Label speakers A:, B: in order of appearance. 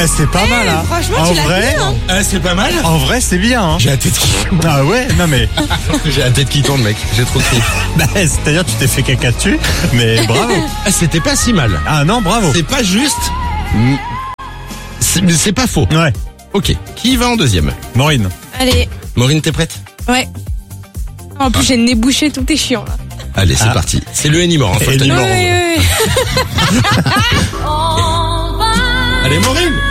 A: C'est pas mal, hein.
B: Franchement,
A: En
B: tu l'as
A: vrai,
B: bien, hein.
C: C'est pas mal.
A: En vrai, c'est bien, hein.
C: J'ai la tête qui...
A: Ah ouais, non mais,
C: J'ai la tête qui tourne, mec. J'ai trop crié.
A: c'est-à-dire tu t'es fait caca dessus, mais bravo.
C: C'était pas si mal.
A: Ah non, bravo.
C: C'est pas juste. C'est pas faux.
A: Ouais,
C: Ok. Qui va en deuxième?
A: Maureen.
B: Allez,
C: Maureen, t'es prête?
B: ouais. En plus, j'ai le nez bouché, tout est chiant, là.
C: Allez, c'est parti. C'est le N mort. Hein, faut
A: Et
C: le tenir.
A: Mort.
B: Ouais.
C: Allez, Maureen.